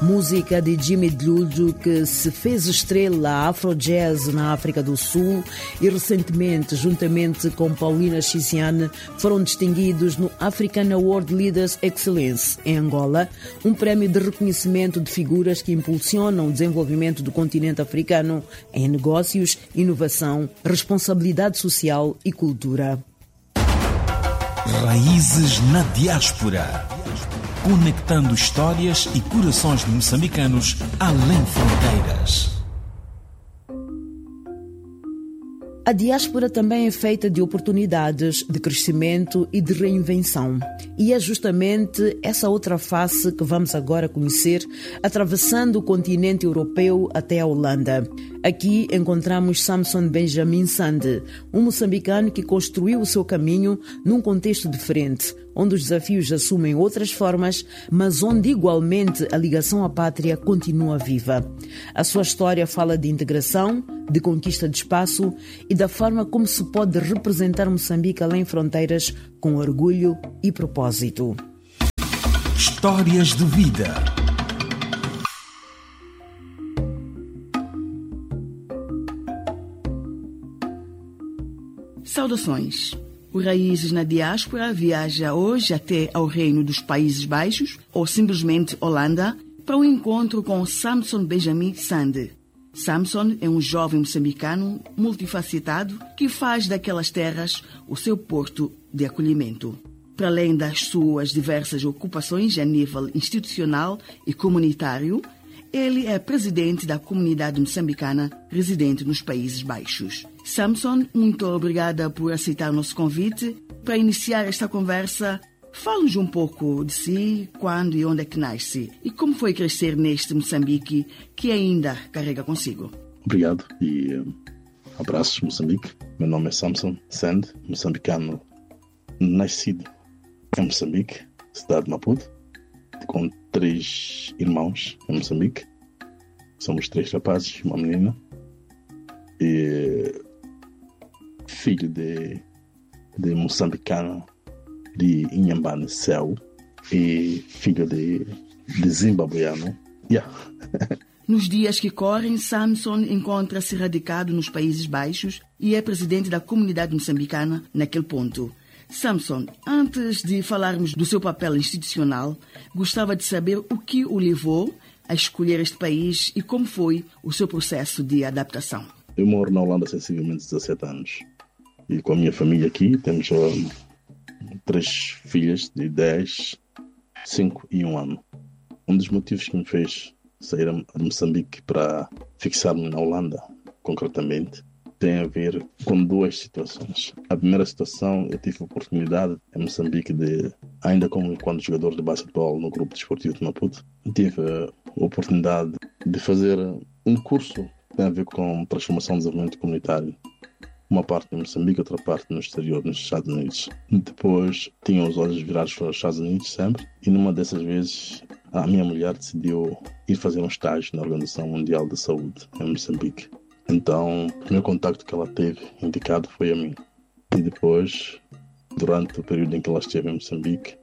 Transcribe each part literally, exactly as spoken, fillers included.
música de Jimmy Dludlu, que se fez estrela afro-jazz na África do Sul e recentemente, juntamente com Paulina Chiziane, foram distinguidos no African Award Leaders Excellence em Angola, um prémio de reconhecimento de figuras que impulsionam o desenvolvimento do continente africano em negócios, inovação, responsabilidade social e cultura. Raízes na Diáspora. Conectando histórias e corações de moçambicanos além fronteiras. A diáspora também é feita de oportunidades, de crescimento e de reinvenção. E é justamente essa outra face que vamos agora conhecer, atravessando o continente europeu até a Holanda. Aqui encontramos Samson Benjamin Sande, um moçambicano que construiu o seu caminho num contexto diferente, onde os desafios assumem outras formas, mas onde igualmente a ligação à pátria continua viva. A sua história fala de integração, de conquista de espaço e da forma como se pode representar Moçambique além fronteiras com orgulho e propósito. Histórias de vida. Saudações. O Raízes na Diáspora viaja hoje até ao Reino dos Países Baixos, ou simplesmente Holanda, para um encontro com Samson Benjamin Sande. Samson é um jovem moçambicano multifacetado que faz daquelas terras o seu porto de acolhimento. Para além das suas diversas ocupações a nível institucional e comunitário, ele é presidente da comunidade moçambicana residente nos Países Baixos. Samson, muito obrigada por aceitar o nosso convite. Para iniciar esta conversa, fale-nos um pouco de si, quando e onde é que nasce e como foi crescer neste Moçambique que ainda carrega consigo. Obrigado e um, abraços, Moçambique. Meu nome é Samson Sande, moçambicano nascido em Moçambique, cidade de Maputo, com três irmãos em Moçambique. Somos três rapazes, uma menina. E filho de, de moçambicano de Inhambane, Céu, e filho de, de zimbabueano. Yeah. Nos dias que correm, Samson encontra-se radicado nos Países Baixos e é presidente da comunidade moçambicana naquele ponto. Samson, antes de falarmos do seu papel institucional, gostava de saber o que o levou a escolher este país e como foi o seu processo de adaptação. Eu moro na Holanda há sensivelmente dezassete anos e com a minha família aqui temos uh, três filhas de dez, cinco e um ano. Um dos motivos que me fez sair de Moçambique para fixar-me na Holanda, concretamente, tem a ver com duas situações. A primeira situação, eu tive a oportunidade em Moçambique de, ainda como quando jogador de basquetebol no grupo desportivo de Maputo, tive a oportunidade de fazer um curso que tem a ver com transformação e desenvolvimento comunitário. Uma parte em Moçambique, outra parte no exterior, nos Estados Unidos. Depois tinha os olhos virados para os Estados Unidos sempre, e numa dessas vezes a minha mulher decidiu ir fazer um estágio na Organização Mundial da Saúde em Moçambique. Então, o primeiro contacto que ela teve indicado foi a mim. E depois, durante o período em que ela esteve em Moçambique,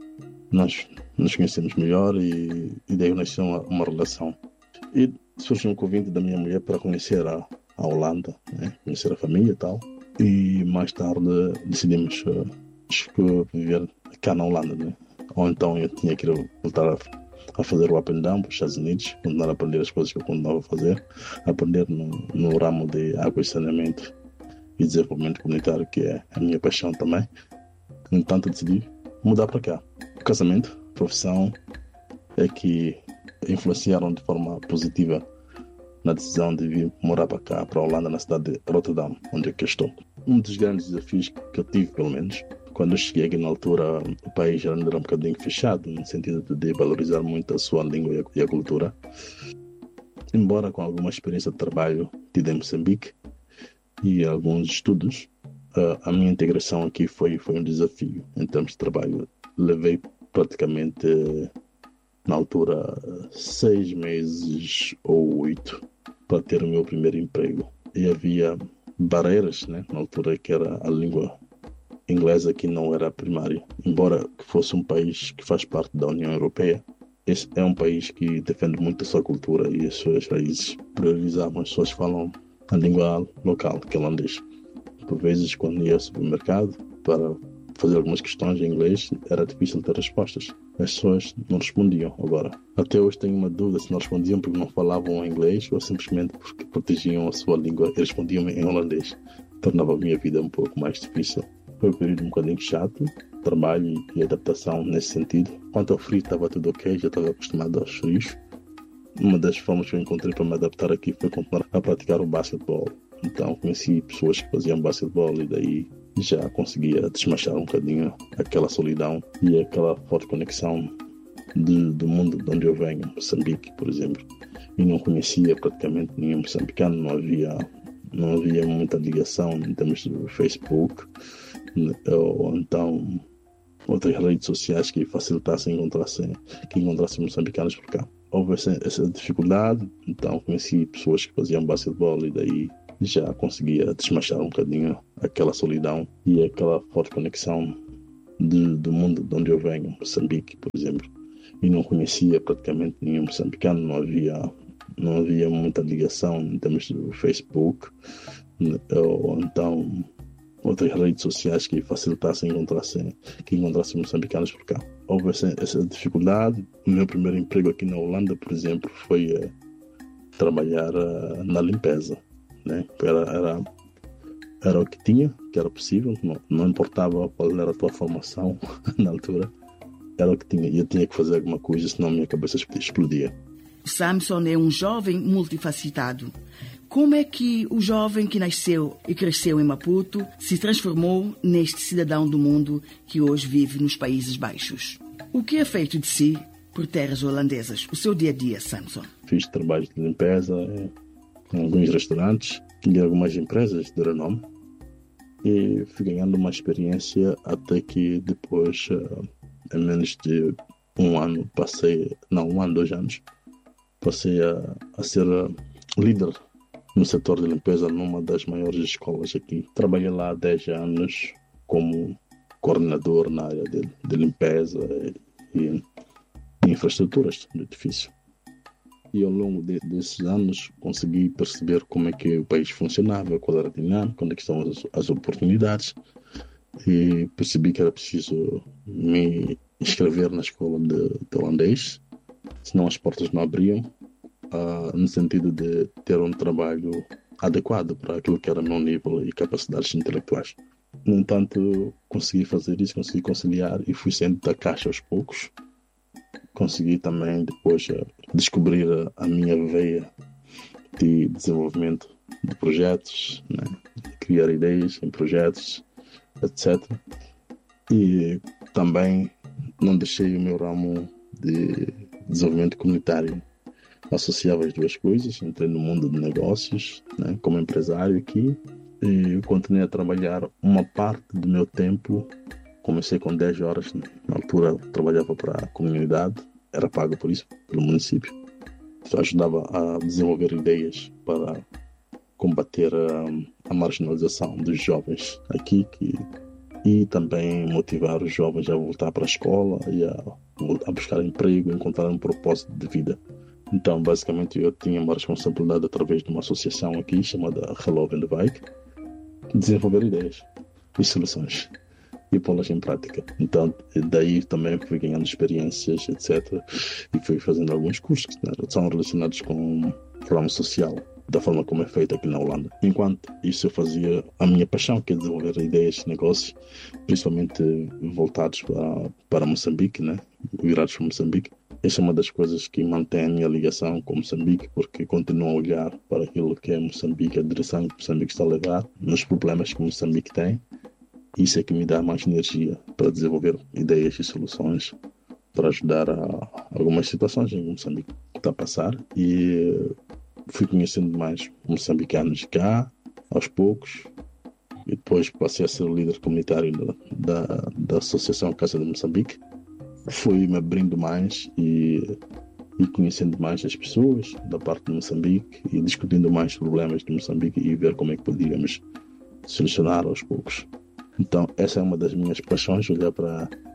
nós nos conhecemos melhor e, e daí nasceu uma, uma relação. E surgiu um convite da minha mulher para conhecer a, a Holanda, né? Conhecer a família e tal. E mais tarde decidimos uh, viver cá na Holanda, né? Ou então eu tinha que voltar a, a fazer o up and down para os Estados Unidos, continuar a aprender as coisas que eu continuava a fazer, aprender no, no ramo de água e saneamento e desenvolvimento comunitário, que é a minha paixão também. No entanto, decidi mudar para cá. O casamento, a profissão, é que influenciaram de forma positiva na decisão de vir morar para cá, para a Holanda, na cidade de Rotterdam, onde é que eu estou. Um dos grandes desafios que eu tive, pelo menos, quando eu cheguei aqui na altura, o país ainda era um bocadinho fechado, no sentido de valorizar muito a sua língua e a cultura. Embora com alguma experiência de trabalho tida em Moçambique e alguns estudos, a minha integração aqui foi, foi um desafio em termos de trabalho. Levei praticamente, na altura, seis meses ou oito para ter o meu primeiro emprego. E havia barreiras, né, na altura, que era a língua inglesa, que não era primária. Embora que fosse um país que faz parte da União Europeia, esse é um país que defende muito a sua cultura e as suas raízes. Priorizavam, as pessoas falam a língua local, que é holandês. Por vezes, quando ia ao supermercado para fazer algumas questões em inglês, era difícil ter respostas. As pessoas não respondiam. Agora, até hoje tenho uma dúvida se não respondiam porque não falavam inglês ou simplesmente porque protegiam a sua língua e respondiam em holandês. Tornava a minha vida um pouco mais difícil. Foi um período um bocadinho chato, trabalho e adaptação nesse sentido. Quanto ao frio, estava tudo ok, já estava acostumado aos frios. Uma das formas que eu encontrei para me adaptar aqui foi continuar a praticar o basquetebol. Então, conheci pessoas que faziam basquetebol e daí já conseguia desmanchar um bocadinho aquela solidão e aquela forte conexão de, do mundo de onde eu venho, Moçambique, por exemplo. E não conhecia praticamente nenhum moçambicano, não havia, não havia muita ligação em termos de Facebook ou então outras redes sociais que facilitassem encontrar-se, que encontrassem moçambicanos por cá. Houve essa, essa dificuldade, então conheci pessoas que faziam basquetebol e daí já conseguia desmanchar um bocadinho aquela solidão e aquela forte conexão de, do mundo de onde eu venho, Moçambique, por exemplo. E não conhecia praticamente nenhum moçambicano, não havia, não havia muita ligação em termos de Facebook ou então outras redes sociais que facilitassem encontrar-se, que encontrassem moçambicanos por cá. Houve essa, essa dificuldade. O meu primeiro emprego aqui na Holanda, por exemplo, foi uh, trabalhar uh, na limpeza. Né? Era, era, era o que tinha, que era possível, não, não importava qual era a tua formação na altura, era o que tinha, e eu tinha que fazer alguma coisa, senão a minha cabeça explodia. Samson é um jovem multifacetado. Como é que o jovem que nasceu e cresceu em Maputo se transformou neste cidadão do mundo que hoje vive nos Países Baixos? O que é feito de si por terras holandesas? O seu dia-a-dia, Samson? Fiz trabalhos de limpeza em alguns restaurantes e algumas empresas de renome e fui ganhando uma experiência até que depois, em menos de um ano, passei, não, um ano, dois anos, passei a, a ser líder no setor de limpeza numa das maiores escolas aqui. Trabalhei lá há dez anos como coordenador na área de, de limpeza e, e infraestruturas do edifício. E ao longo de, desses anos consegui perceber como é que o país funcionava, qual era a dinâmica, onde estão as, as oportunidades, e percebi que era preciso me inscrever na escola de, de holandês, senão as portas não abriam, uh, no sentido de ter um trabalho adequado para aquilo que era meu nível e capacidades intelectuais. No entanto, consegui fazer isso, consegui conciliar e fui saindo da caixa aos poucos. Consegui também depois descobrir a minha veia de desenvolvimento de projetos, né? Criar ideias em projetos, etcétera. E também não deixei o meu ramo de desenvolvimento comunitário. Associava as duas coisas, entrei no mundo de negócios, né? Como empresário aqui, e continuei a trabalhar uma parte do meu tempo. Comecei com dez horas, na altura trabalhava para a comunidade, era pago por isso, pelo município. Então, ajudava a desenvolver ideias para combater a, a marginalização dos jovens aqui que, e também motivar os jovens a voltar para a escola e a, a buscar emprego, encontrar um propósito de vida. Então, basicamente, eu tinha uma responsabilidade através de uma associação aqui chamada Hello and Bike, desenvolver ideias e soluções e pô-las em prática. Então, daí também fui ganhando experiências, etcétera. E fui fazendo alguns cursos que, né, são relacionados com o ramo social, da forma como é feito aqui na Holanda. Enquanto isso, eu fazia a minha paixão, que é desenvolver ideias de negócios, principalmente voltados para, para Moçambique, né? Virados para Moçambique. Essa é uma das coisas que mantém a minha ligação com Moçambique, porque continuo a olhar para aquilo que é Moçambique, a direção que Moçambique está a levar, nos problemas que Moçambique tem. Isso é que me dá mais energia para desenvolver ideias e soluções para ajudar a algumas situações em que Moçambique está a passar. E fui conhecendo mais moçambicanos cá, aos poucos, e depois passei a ser o líder comunitário da, da, da Associação Casa de Moçambique. Fui me abrindo mais e, e conhecendo mais as pessoas da parte de Moçambique e discutindo mais problemas de Moçambique e ver como é que podíamos solucionar aos poucos. Então, essa é uma das minhas paixões, olhar para,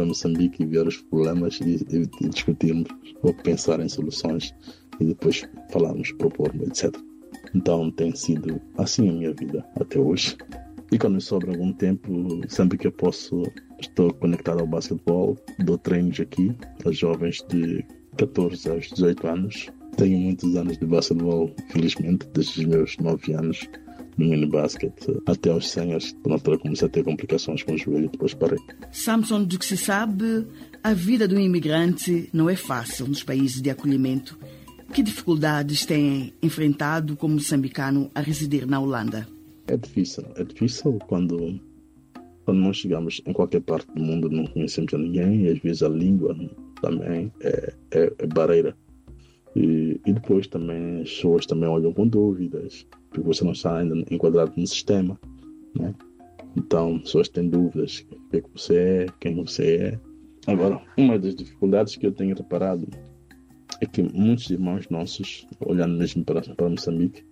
para Moçambique e ver os problemas e, e, e discutirmos ou pensar em soluções e depois falarmos, propor, etcétera. Então tem sido assim a minha vida até hoje. E quando me sobra algum tempo, sempre que eu posso, estou conectado ao basquetebol, dou treinos aqui a jovens de catorze aos dezoito anos. Tenho muitos anos de basquetebol, felizmente, desde os meus nove anos no minibasket até aos cem anos, na altura comecei a ter complicações com o joelho e depois parei. Samson, do que se sabe, a vida do imigrante não é fácil nos países de acolhimento. Que dificuldades tem enfrentado como moçambicano a residir na Holanda? É difícil, é difícil quando, quando nós chegamos em qualquer parte do mundo, não conhecemos a ninguém e às vezes a língua também é, é, é barreira. E, e depois também as pessoas também olham com dúvidas, porque você não está ainda enquadrado no sistema, né? Então as pessoas têm dúvidas, o que é que você é, quem você é. Agora, uma das dificuldades que eu tenho reparado é que muitos irmãos nossos, olhando mesmo para, para Moçambique,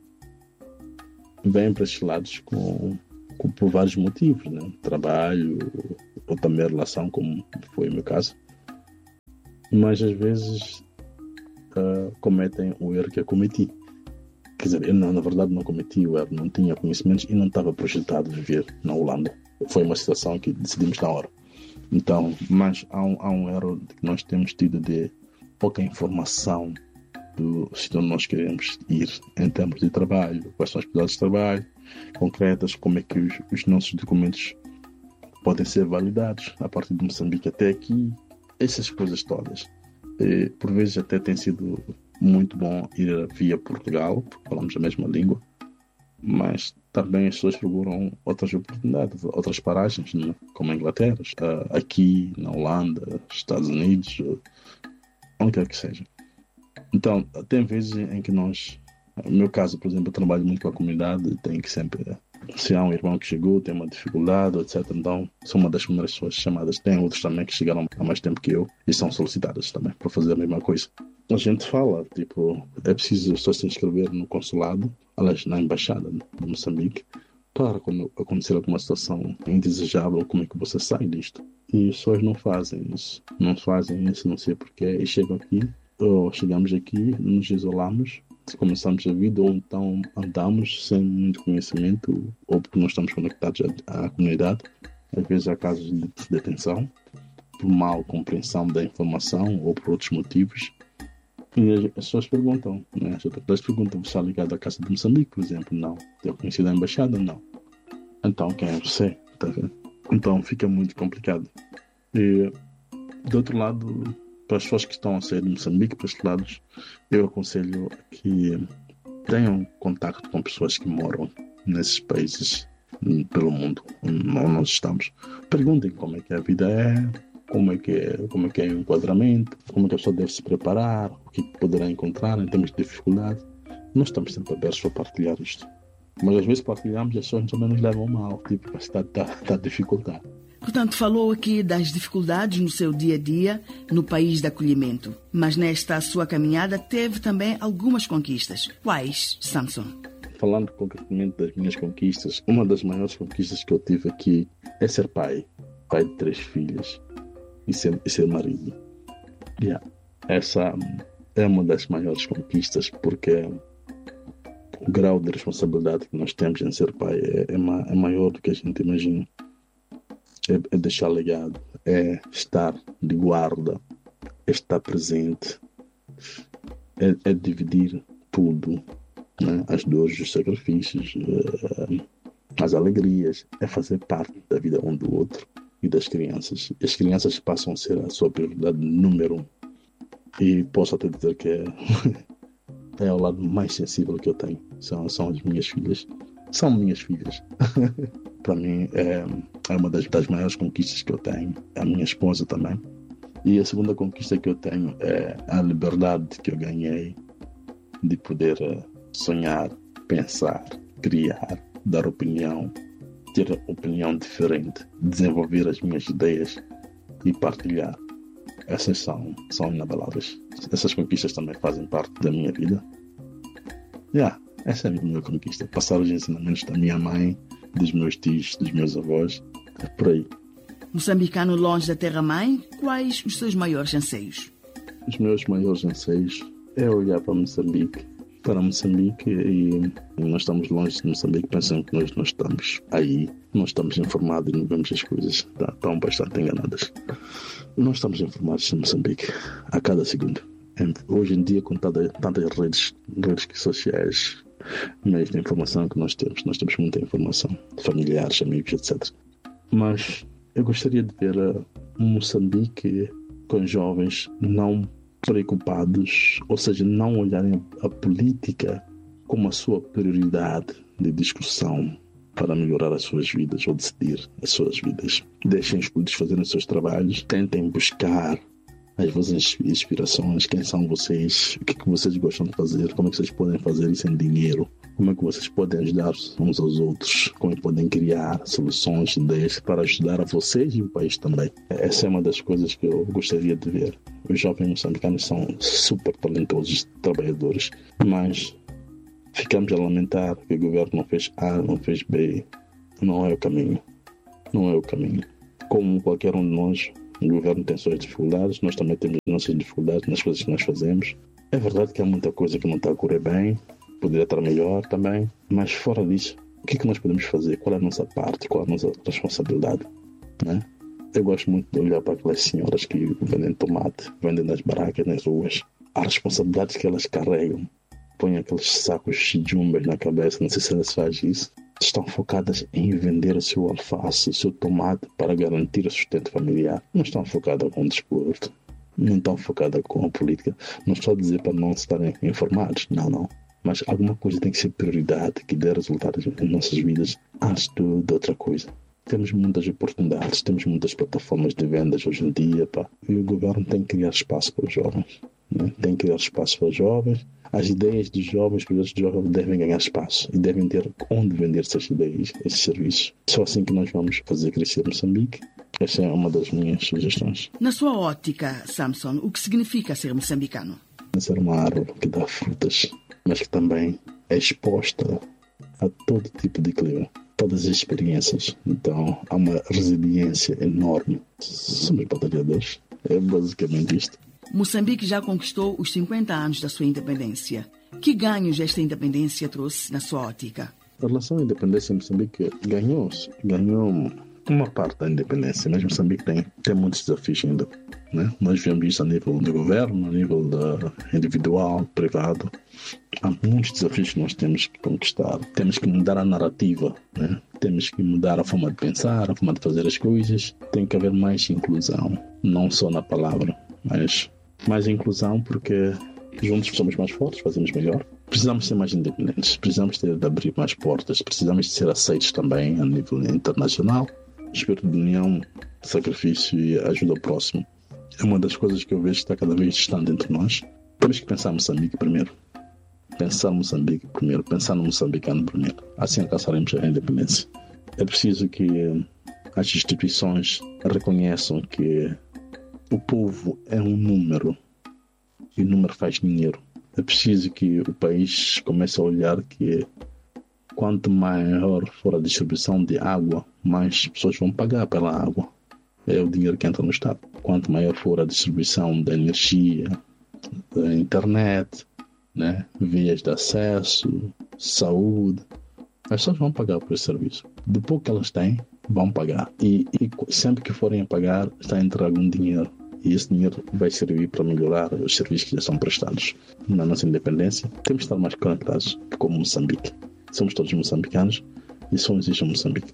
vêm para estes lados com, com, por vários motivos, né? Trabalho ou também relação, como foi o meu caso. Mas às vezes uh, cometem o erro que eu cometi. Quer dizer, eu não, na verdade não cometi o erro, não tinha conhecimentos e não estava projetado a viver na Holanda. Foi uma situação que decidimos na hora. Então, mas há um, há um erro que nós temos tido de pouca informação do se onde nós queremos ir em termos de trabalho, quais são as possibilidades de trabalho concretas, como é que os, os nossos documentos podem ser validados a partir de Moçambique até aqui, essas coisas todas. E, por vezes até tem sido muito bom ir via Portugal, porque falamos a mesma língua, mas também as pessoas procuram outras oportunidades, outras paragens, né? Como a Inglaterra, aqui na Holanda, Estados Unidos, onde quer que seja. Então, tem vezes em que nós, no meu caso, por exemplo, eu trabalho muito com a comunidade, tenho que sempre, se há um irmão que chegou, tem uma dificuldade, etcétera. Então, sou uma das primeiras pessoas chamadas. Tem outros também que chegaram há mais tempo que eu e são solicitadas também para fazer a mesma coisa. A gente fala, tipo, é preciso só se inscrever no consulado, aliás, na embaixada de Moçambique, para quando acontecer alguma situação indesejável, como é que você sai disto? E as pessoas não fazem isso, não fazem isso, não sei porquê, e chegam aqui, ou chegamos aqui, nos isolamos, começamos a vida, ou então andamos sem muito conhecimento, ou porque não estamos conectados à, à comunidade. Às vezes há casos de detenção, por mal compreensão da informação, ou por outros motivos. E as pessoas perguntam, né? As pessoas perguntam, você está ligado à Casa de Moçambique, por exemplo? Não. Tem conhecido a embaixada? Não. Então, quem é você? Tá vendo? Então, fica muito complicado. E, do outro lado, para as pessoas que estão a sair de Moçambique, para estes lados, eu aconselho que tenham contato com pessoas que moram nesses países pelo mundo onde nós estamos. Perguntem como é que a vida é, como é que é, como é que é o enquadramento, como é que a pessoa deve se preparar, o que poderá encontrar em termos de dificuldade. Nós estamos sempre abertos para partilhar isto. Mas às vezes partilhamos e as pessoas também nos levam mal, tipo, está, está, está a dificultar. Portanto, falou aqui das dificuldades no seu dia a dia no país de acolhimento. Mas nesta sua caminhada teve também algumas conquistas. Quais, Samson? Falando concretamente das minhas conquistas, uma das maiores conquistas que eu tive aqui é ser pai. Pai de três filhas e ser, e ser marido. Yeah. Essa é uma das maiores conquistas, porque o grau de responsabilidade que nós temos em ser pai é, é, ma, é maior do que a gente imagina. É, é deixar legado, é estar de guarda, é estar presente, é, é dividir tudo, né? As dores, os sacrifícios, uh, as alegrias, é fazer parte da vida um do outro e das crianças. As crianças passam a ser a sua prioridade número um. E posso até dizer que é, é o lado mais sensível que eu tenho. São, são as minhas filhas. São minhas filhas. Para mim é, é uma das, das maiores conquistas que eu tenho. A minha esposa também. E a segunda conquista que eu tenho é a liberdade que eu ganhei de poder sonhar, pensar, criar, dar opinião, ter opinião diferente, desenvolver as minhas ideias e partilhar. Essas são, são inabaláveis. Essas conquistas também fazem parte da minha vida. Yeah, essa é a minha conquista. Passar os ensinamentos da minha mãe, dos meus tios, dos meus avós. É por aí. Moçambicano longe da terra-mãe, quais os seus maiores anseios? Os meus maiores anseios é olhar para Moçambique, para Moçambique e nós estamos longe de Moçambique, pensando que nós não estamos aí, não estamos informados e não vemos as coisas, tá, estão bastante enganadas. Nós estamos informados de Moçambique a cada segundo. Hoje em dia, com tantas, tantas redes, redes sociais, meios de informação que nós temos, nós temos muita informação, familiares, amigos, etcétera. Mas eu gostaria de ver um Moçambique com jovens não preocupados, ou seja, não olharem a política como a sua prioridade de discussão para melhorar as suas vidas ou decidir as suas vidas. Deixem os políticos fazerem os seus trabalhos, tentem buscar as vossas inspirações, quem são vocês, o que, que vocês gostam de fazer, como é que vocês podem fazer isso em dinheiro, como é que vocês podem ajudar uns aos outros, como é que podem criar soluções, ideias para ajudar a vocês e o país também. Essa é uma das coisas que eu gostaria de ver. Os jovens moçambicanos são super talentosos trabalhadores, mas ficamos a lamentar que o governo não fez A, não fez B. Não é o caminho. Não é o caminho. Como qualquer um de nós, o governo tem suas dificuldades, nós também temos nossas dificuldades nas coisas que nós fazemos. É verdade que há muita coisa que não está a correr bem, poderia estar melhor também, mas fora disso, o que é que nós podemos fazer? Qual é a nossa parte? Qual é a nossa responsabilidade? Né? Eu gosto muito de olhar para aquelas senhoras que vendem tomate, vendem nas barracas, nas ruas. As responsabilidades que elas carregam, põem aqueles sacos de jumbas na cabeça, não sei se elas fazem isso. Estão focadas em vender o seu alface, o seu tomate para garantir o sustento familiar. Não estão focadas com o desporto, não estão focadas com a política. Não estou a dizer para não estarem informados, não, não. Mas alguma coisa tem que ser prioridade, que dê resultados em nossas vidas antes de, de outra coisa. Temos muitas oportunidades, temos muitas plataformas de vendas hoje em dia, pá. E o governo tem que criar espaço para os jovens, né? Tem que criar espaço para os jovens. As ideias dos jovens, os projetos dos jovens devem ganhar espaço e devem ter onde vender essas ideias, esses serviços. Só assim que nós vamos fazer crescer Moçambique. Essa é uma das minhas sugestões. Na sua ótica, Samson, o que significa ser moçambicano? Ser uma árvore que dá frutas, mas que também é exposta a todo tipo de clima, todas as experiências. Então há uma resiliência enorme. Somos batalhadores. É basicamente isto. Moçambique já conquistou os cinquenta anos da sua independência. Que ganhos esta independência trouxe na sua ótica? A relação à independência, Moçambique ganhou, ganhou uma parte da independência, mas Moçambique tem, tem muitos desafios ainda. Né? Nós vemos isso a nível do governo, a nível da individual, privado. Há muitos desafios que nós temos que conquistar. Temos que mudar a narrativa, né? Temos que mudar a forma de pensar, a forma de fazer as coisas. Tem que haver mais inclusão, não só na palavra, mas mais inclusão, porque juntos somos mais fortes, fazemos melhor. Precisamos ser mais independentes, precisamos ter de abrir mais portas, precisamos de ser aceitos também a nível internacional. Espírito de união, sacrifício e ajuda ao próximo é uma das coisas que eu vejo que está cada vez distante entre nós. Temos que pensar em Moçambique primeiro. Pensar em Moçambique primeiro, pensar no moçambicano primeiro. Assim alcançaremos a independência. É preciso que as instituições reconheçam que o povo é um número e o número faz dinheiro. É preciso que o país comece a olhar que quanto maior for a distribuição de água, mais pessoas vão pagar pela água. É o dinheiro que entra no Estado. Quanto maior for a distribuição da energia, da internet, né, vias de acesso, saúde, as pessoas vão pagar por esse serviço. Do pouco que elas têm, vão pagar. E, e sempre que forem a pagar, está a entrar algum dinheiro. E esse dinheiro vai servir para melhorar os serviços que já são prestados. Na nossa independência, temos de estar mais conectados como Moçambique. Somos todos moçambicanos e só existe Moçambique.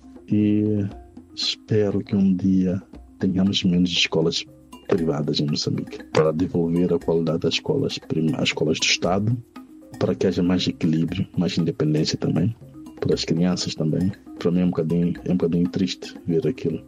E espero que um dia tenhamos menos escolas privadas em Moçambique, para devolver a qualidade das escolas, as escolas do Estado, para que haja mais equilíbrio, mais independência também, para as crianças também. Para mim é um bocadinho, é um bocadinho triste ver aquilo.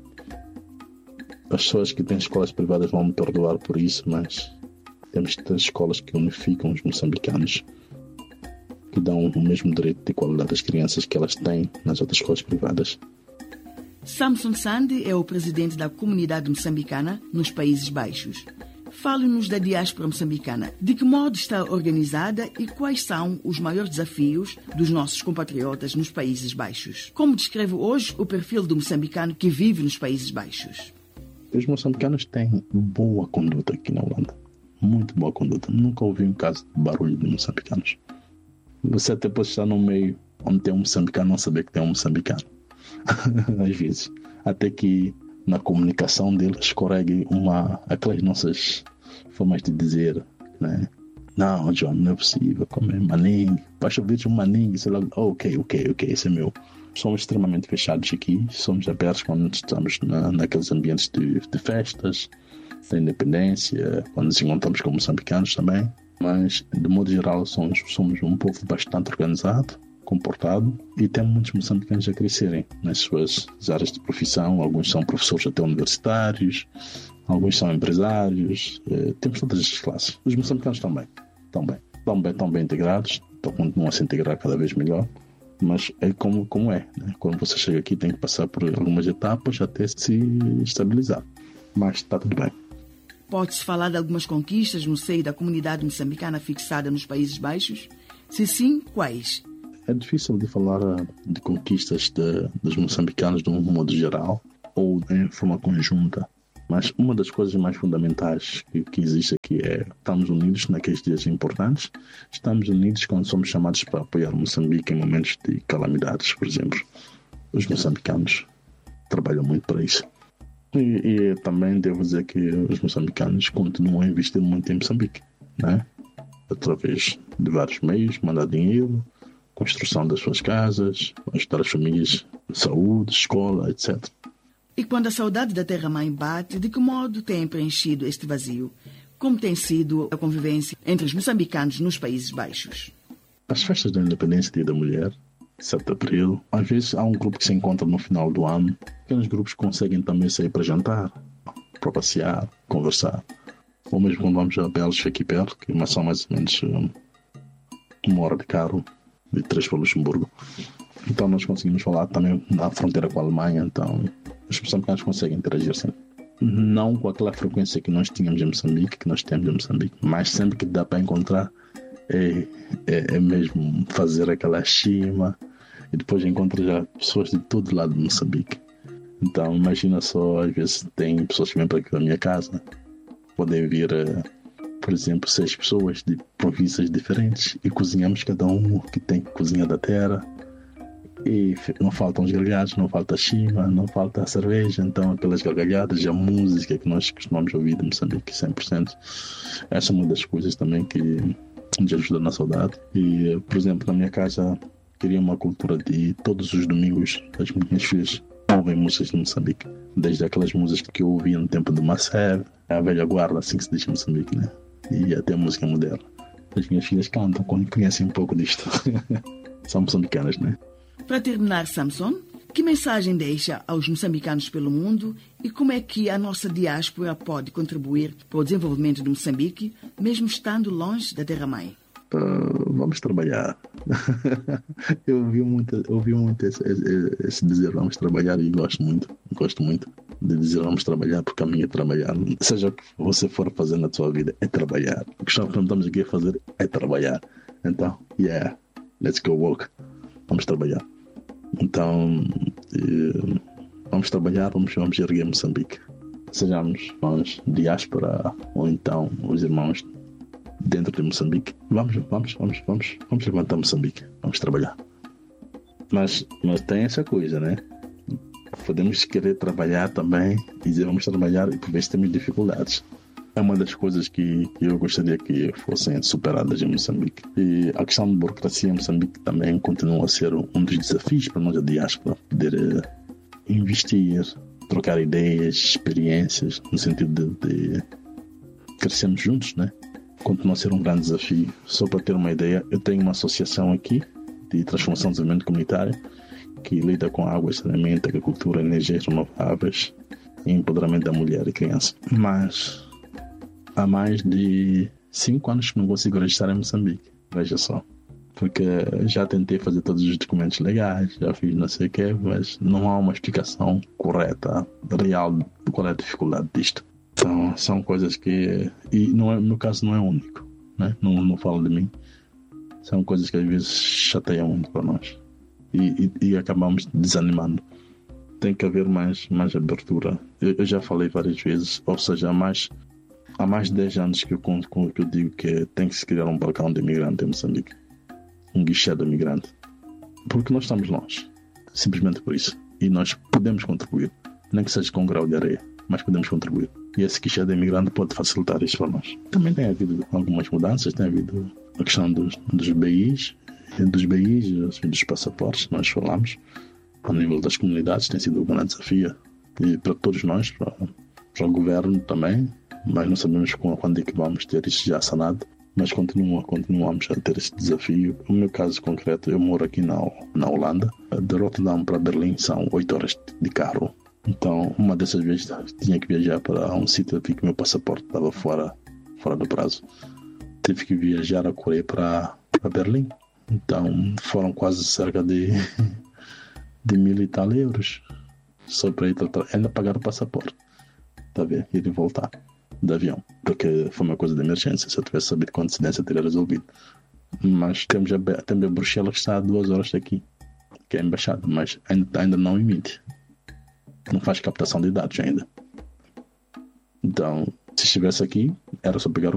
As pessoas que têm escolas privadas vão me perdoar por isso, mas temos que ter escolas que unificam os moçambicanos, que dão o mesmo direito de igualdade às crianças que elas têm nas outras escolas privadas. Samson Sande é o presidente da comunidade moçambicana nos Países Baixos. Fale-nos da diáspora moçambicana. De que modo está organizada e quais são os maiores desafios dos nossos compatriotas nos Países Baixos? Como descreve hoje o perfil do moçambicano que vive nos Países Baixos? Os moçambicanos têm boa conduta aqui na Holanda. Muito boa conduta. Nunca ouvi um caso de barulho de moçambicanos. Você até pode estar no meio onde tem um moçambicano não saber que tem um moçambicano. Às vezes. Até que na comunicação deles escorregue uma, aquelas nossas formas de dizer, né? Não, John, não é possível comer maningue. Basta ouvir um maningue, sei lá, oh, ok, ok, ok, esse é meu. Somos extremamente fechados aqui, somos abertos quando estamos na, naqueles ambientes de, de festas, da independência, quando nos encontramos com moçambicanos também. Mas, de modo geral, somos, somos um povo bastante organizado, comportado, e temos muitos moçambicanos a crescerem nas suas áreas de profissão. Alguns são professores até universitários, alguns são empresários, eh, temos todas as classes. Os moçambicanos também, estão bem, estão bem, estão bem integrados, estão, continuam a se integrar cada vez melhor, mas é como, como é, né? Quando você chega aqui tem que passar por algumas etapas até se estabilizar, mas está tudo bem. Pode-se falar de algumas conquistas no seio da comunidade moçambicana fixada nos Países Baixos? Se sim, quais? É difícil de falar de conquistas de, dos moçambicanos de um modo geral ou em forma conjunta, mas uma das coisas mais fundamentais que, que existe aqui é estamos unidos naqueles dias importantes, estamos unidos quando somos chamados para apoiar Moçambique em momentos de calamidades, por exemplo. Os moçambicanos trabalham muito para isso. E, e também devo dizer que os moçambicanos continuam a investir muito em Moçambique, né? Através de vários meios, mandar dinheiro, construção das suas casas, ajudar as famílias, saúde, escola, etcétera. E quando a saudade da terra-mãe bate, de que modo tem preenchido este vazio? Como tem sido a convivência entre os moçambicanos nos Países Baixos? As festas da Independência, Dia da Mulher, sete de abril, às vezes há um grupo que se encontra no final do ano. Aqueles grupos conseguem também sair para jantar, para passear, conversar. Ou mesmo quando vamos a Belos, aqui perto, que são mais ou menos um, uma hora de carro, de três para Luxemburgo. Então nós conseguimos falar também na fronteira com a Alemanha, então os moçambicanos conseguem interagir sempre. Não com aquela frequência que nós tínhamos em Moçambique, que nós temos em Moçambique, mas sempre que dá para encontrar é, é, é mesmo fazer aquela chima e depois encontra já pessoas de todo lado de Moçambique. Então imagina só, às vezes tem pessoas que vêm para aqui da minha casa, podem vir, por exemplo, seis pessoas de províncias diferentes e cozinhamos cada um que tem cozinha da terra. E não faltam os gargalhados, não falta a chima, não falta a cerveja. Então aquelas gargalhadas e a música que nós costumamos ouvir de Moçambique cem por cento, essa é uma das coisas também que nos ajuda na saudade. E, por exemplo, na minha casa queria uma cultura de todos os domingos as minhas filhas ouvem músicas de Moçambique, desde aquelas músicas que eu ouvia no tempo do Maceb, a velha guarda, assim que se diz em Moçambique, né? E até a música moderna. As minhas filhas cantam quando conhecem um pouco disto. São moçambicanas, né? Para terminar, Samson, que mensagem deixa aos moçambicanos pelo mundo e como é que a nossa diáspora pode contribuir para o desenvolvimento de Moçambique, mesmo estando longe da terra-mãe? Uh, vamos trabalhar. eu ouvi muito, eu ouvi muito esse, esse, esse dizer vamos trabalhar e gosto muito, gosto muito de dizer vamos trabalhar, porque a minha é trabalhar. Seja o que você for fazer na sua vida, é trabalhar. O que estamos aqui a fazer é trabalhar. Então, yeah, let's go work. Vamos trabalhar. Então, eh, vamos trabalhar, vamos, vamos erguer Moçambique. Sejamos nós, diáspora, ou então os irmãos dentro de Moçambique. Vamos, vamos, vamos, vamos, vamos levantar Moçambique. Vamos trabalhar. Mas, mas tem essa coisa, né? Podemos querer trabalhar também e dizer vamos trabalhar e por vezes temos dificuldades. É uma das coisas que eu gostaria que fossem superadas em Moçambique. E a questão da burocracia em Moçambique também continua a ser um dos desafios para nós, a diáspora, poder investir, trocar ideias, experiências, no sentido de, de crescermos juntos, né? Continua a ser um grande desafio. Só para ter uma ideia, eu tenho uma associação aqui de transformação de desenvolvimento comunitário que lida com água, saneamento, agricultura, energias renováveis e empoderamento da mulher e criança. Mas há mais de cinco anos que não consigo registrar em Moçambique. Veja só. Porque já tentei fazer todos os documentos legais, já fiz não sei o quê, mas não há uma explicação correta, real, de qual é a dificuldade disto. Então, são coisas que... E não é, no meu caso não é único, né? Não, não falo de mim. São coisas que às vezes chateiam muito para nós. E, e, e acabamos desanimando. tem que haver mais, mais abertura. Eu, eu já falei várias vezes, ou seja, há mais, há mais de dez anos que eu, que eu digo que tem que se criar um balcão de imigrante em Moçambique. Um guichê de imigrante. Porque nós estamos longe. Simplesmente por isso. E nós podemos contribuir. Nem que seja com um grau de areia, mas podemos contribuir. E esse guichê de imigrante pode facilitar isso para nós. Também tem havido algumas mudanças. Tem havido a questão dos, dos B Is, dos B Is, dos passaportes, nós falamos. A nível das comunidades tem sido um grande desafio. E para todos nós, para, para o governo também. Mas não sabemos quando é que vamos ter isso já sanado. Mas continua, continuamos a ter esse desafio. No meu caso concreto, eu moro aqui na, na Holanda. De Rotterdam para Berlim são oito horas de carro. Então, uma dessas vezes tinha que viajar para um sítio que o meu passaporte estava fora, fora do prazo. Tive que viajar a Coreia para, para Berlim. Então, foram quase cerca de, de mil e tal euros. Só para ir tratar, ainda pagar o passaporte. Está a ver? Ir e voltar de avião. Porque foi uma coisa de emergência. Se eu tivesse sabido com antecedência, teria resolvido. Mas temos a, temos a Bruxelas que está a duas horas daqui, que é a embaixada, mas ainda, ainda não emite. Não faz captação de dados ainda. Então, se estivesse aqui, era só pegar